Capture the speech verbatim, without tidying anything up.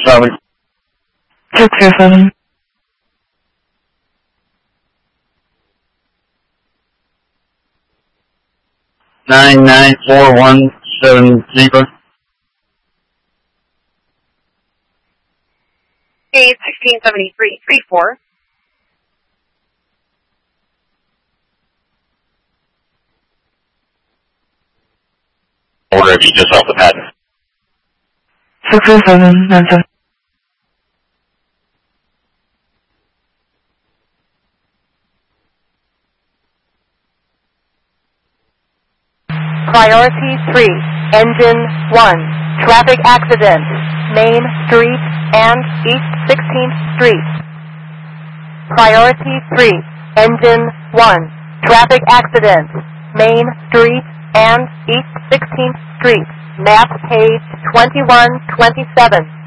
seven. six zero seven. Nine nine four one seven zero. A sixteen seventy three three four. Order if you just off the pad. six zero seven nine seven. Priority three, Engine one, traffic accident, Main Street and East sixteenth Street. Priority three, Engine one, traffic accident, Main Street and East sixteenth Street. Map page twenty-one twenty-seven.